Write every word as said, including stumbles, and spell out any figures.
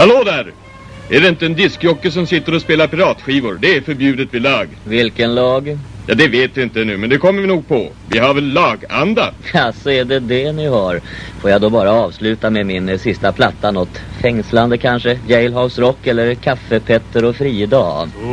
Hallå där! Är det inte en diskjocke som sitter och spelar piratskivor? Det är förbjudet vid lag. Vilken lag? Ja, det vet vi inte nu, men det kommer vi nog på. Vi har väl laganda? Ja, så är det det ni har. Får jag då bara avsluta med min eh, sista platta, något fängslande kanske? Jailhouse Rock eller Kaffe, Petter och Frida?